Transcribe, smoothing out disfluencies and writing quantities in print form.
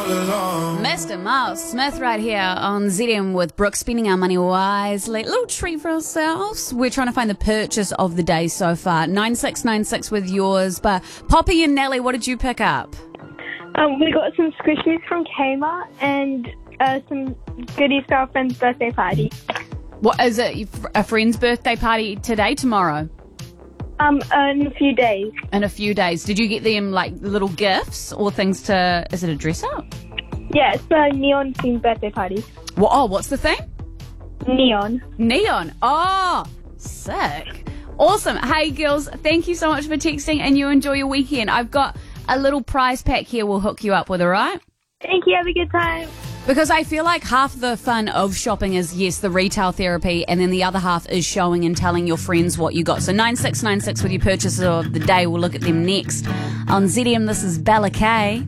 Mr. Miles Smith right here on ZM with Brooke, spending our money wisely. Little treat for ourselves. We're trying to find the purchase of the day so far. 9696 with yours. But Poppy and Nelly, what did you pick up? We got some squishies from Kmart and some goodies for our friend's birthday party. What is it? A friend's birthday party today, tomorrow? In a few days. In a few days. Did you get them like little gifts or things to? Is it a dress up? Yeah, it's a neon themed birthday party. What's the thing? Neon. Neon. Oh, sick. Awesome. Hey, girls, thank you so much for texting and you enjoy your weekend. I've got a little prize pack here we'll hook you up with, all right? Thank you. Have a good time. Because I feel like half the fun of shopping is, yes, the retail therapy, and then the other half is showing and telling your friends what you got. So 9696 with your purchases of the day. We'll look at them next. On ZM, this is Bella Kay.